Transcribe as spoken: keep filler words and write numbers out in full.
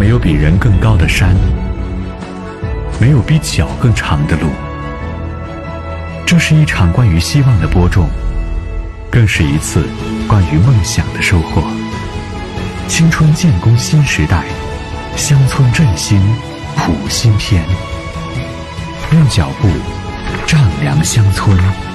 没有比人更高的山，没有比脚更长的路。这是一场关于希望的播种，更是一次关于梦想的收获。青春建功新时代，乡村振兴谱新篇。用脚步丈量乡村。